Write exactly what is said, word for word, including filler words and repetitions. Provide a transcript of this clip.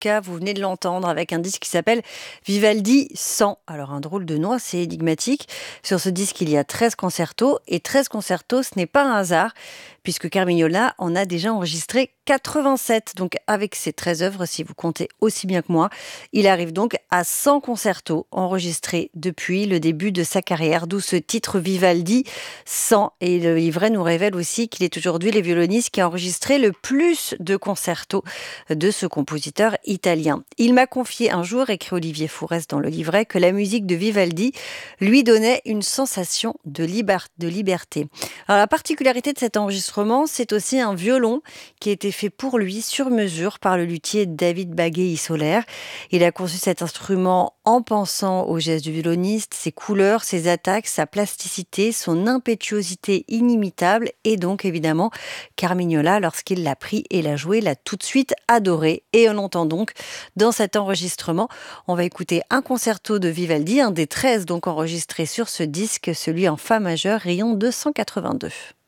cas, vous venez de l'entendre avec un disque qui s'appelle Vivaldi cent. Alors un drôle de nom, c'est énigmatique. Sur ce disque, il y a treize concertos et treize concertos, ce n'est pas un hasard puisque Carmignola en a déjà enregistré quatre-vingt-sept. Donc avec ces treize œuvres, si vous comptez aussi bien que moi, il arrive donc à cent concertos enregistrés depuis le début de sa carrière, d'où ce titre Vivaldi cent. Et le livret nous révèle aussi qu'il est aujourd'hui le violoniste qui a enregistré le plus de concertos de ce compositeur italien. Il m'a confié un jour, écrit Olivier Fourès dans le livret, que la musique de Vivaldi lui donnait une sensation de, liber- de liberté. Alors la particularité de cet enregistrement, c'est aussi un violon qui a été fait pour lui sur mesure par le luthier David Bagué-Soler. Il a conçu cet instrument en pensant aux gestes du violoniste, ses couleurs, ses attaques, sa plasticité, son impétuosité inimitable et donc évidemment Carmignola, lorsqu'il l'a pris et l'a joué, l'a tout de suite adoré. Et on entend donc dans cet enregistrement, on va écouter un concerto de Vivaldi, un des treize donc enregistrés sur ce disque, celui en fa majeur, rayon deux cent quatre-vingt-deux.